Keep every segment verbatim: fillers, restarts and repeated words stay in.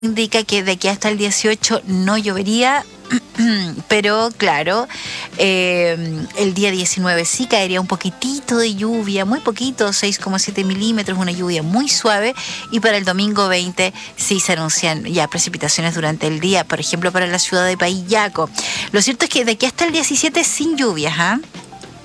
indica que de aquí hasta el dieciocho no llovería, pero claro, eh, el día diecinueve sí caería un poquitito de lluvia, muy poquito, seis coma siete milímetros, una lluvia muy suave, y para el domingo veinte sí se anuncian ya precipitaciones durante el día, por ejemplo para la ciudad de Pahillaco. Lo cierto es que de aquí hasta el diecisiete sin lluvias, ¿ah? ¿eh?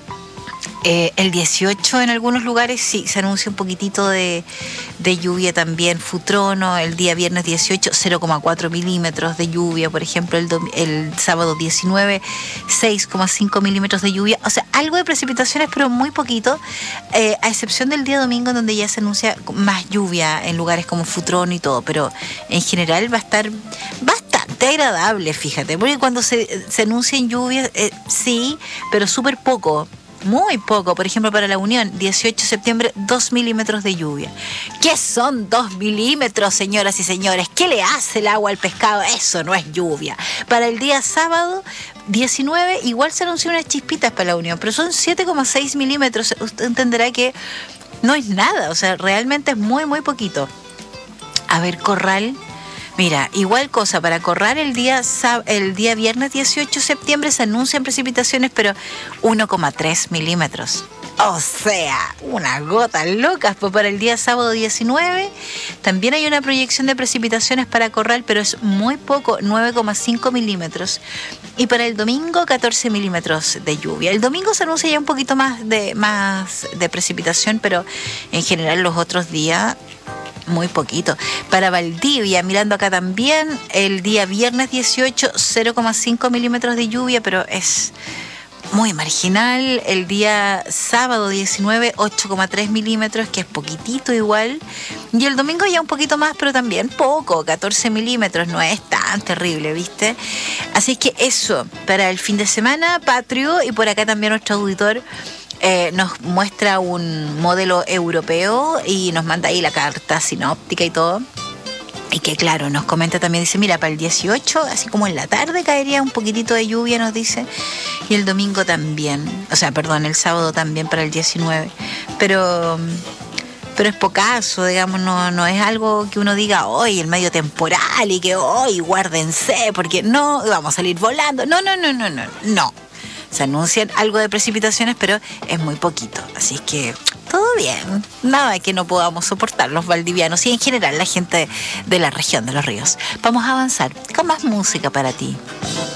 Eh, el dieciocho en algunos lugares sí se anuncia un poquitito de, de lluvia también. Futrono, el día viernes dieciocho, cero coma cuatro milímetros de lluvia. Por ejemplo, el, dom- el sábado diecinueve, seis coma cinco milímetros de lluvia. O sea, algo de precipitaciones, pero muy poquito, eh, a excepción del día domingo, donde ya se anuncia más lluvia en lugares como Futrono y todo. Pero en general va a estar bastante agradable, fíjate, porque cuando se, se anuncian lluvias, eh, sí, pero súper poco. Muy poco, por ejemplo para la Unión, dieciocho de septiembre, dos milímetros de lluvia. ¿Qué son dos milímetros, señoras y señores? ¿Qué le hace el agua al pescado? Eso no es lluvia. Para el día sábado, diecinueve, igual se anunció unas chispitas para la Unión, pero son siete coma seis milímetros. Usted entenderá que no es nada, o sea, realmente es muy, muy poquito. A ver, Corral. Mira, igual cosa, para Corral el día el día viernes dieciocho de septiembre se anuncian precipitaciones, pero uno coma tres milímetros. O sea, unas gotas locas. Pues para el día sábado diecinueve también hay una proyección de precipitaciones para Corral, pero es muy poco, nueve coma cinco milímetros. Y para el domingo, catorce milímetros de lluvia. El domingo se anuncia ya un poquito más de, más de precipitación, pero en general los otros días muy poquito. Para Valdivia, mirando acá también, el día viernes dieciocho, cero coma cinco milímetros de lluvia, pero es muy marginal. El día sábado diecinueve, ocho coma tres milímetros, que es poquitito igual. Y el domingo ya un poquito más, pero también poco, catorce milímetros, no es tan terrible, ¿viste? Así que eso, para el fin de semana, patrio, y por acá también nuestro auditor Eh, nos muestra un modelo europeo y nos manda ahí la carta sinóptica y todo. Y que claro, nos comenta también, dice, mira, para el dieciocho, así como en la tarde caería un poquitito de lluvia, nos dice. Y el domingo también, o sea, perdón, el sábado también para el diecinueve. Pero... pero es pocaso, digamos, no, no es algo que uno diga, hoy el medio temporal y que hoy guárdense, porque no, vamos a salir volando. No, no, no, no, no, no. Se anuncian algo de precipitaciones, pero es muy poquito. Así es que todo bien. Nada que no podamos soportar los valdivianos y en general la gente de la región de los ríos. Vamos a avanzar con más música para ti.